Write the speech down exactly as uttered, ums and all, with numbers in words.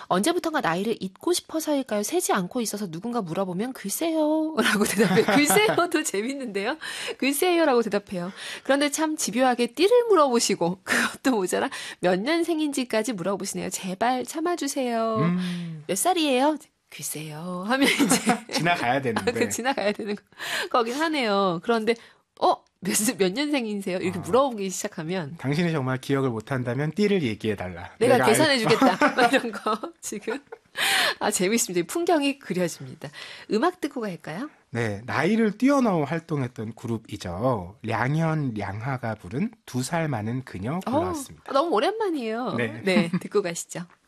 언제부턴가 나이를 잊고 싶어서일까요? 세지 않고 있어서 누군가 물어보면 글쎄요 라고 대답해요. 글쎄요도 재밌는데요. 글쎄요 라고 대답해요. 그런데 참 집요하게 띠를 물어보시고 그것도 모자라 몇 년생인지까지 물어보시네요. 제발 참아주세요. 음. 몇 살이에요? 글쎄요 하면 이제 지나가야 되는데. 그 지나가야 되는 거, 거긴 하네요. 그런데 어? 몇, 몇 년생이세요? 이렇게 어. 물어보기 시작하면 당신이 정말 기억을 못한다면 띠를 얘기해달라. 내가, 내가 계산해주겠다. 이런 거 지금 아 재밌습니다. 풍경이 그려집니다. 음악 듣고 갈까요? 네, 나이를 뛰어넘어 활동했던 그룹이죠. 량현, 량하가 부른 두 살 많은 그녀 골라왔습니다. 어, 너무 오랜만이에요. 네, 네 듣고 가시죠.